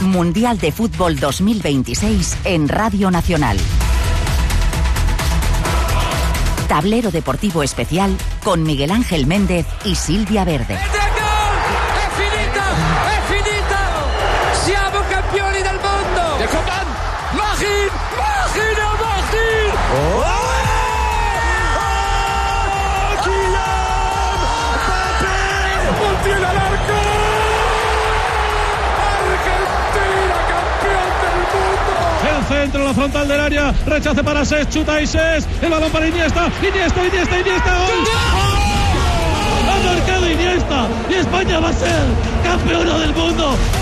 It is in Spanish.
Mundial de Fútbol 2026 en Radio Nacional. Tablero deportivo especial con Miguel Ángel Méndez y Silvia Verde. È finita! Siamo campioni del mondo! De Coman! Magin! ¡Oh! ¡Kylian Mbappé! ¡Montiel al arco! ¡Argentina, campeón del mundo! El centro, la frontal del área, rechace para Sés, chuta y Sés, el balón para Iniesta, ¡gol! ¡Ha marcado Iniesta! ¡Y España va a ser campeona del mundo!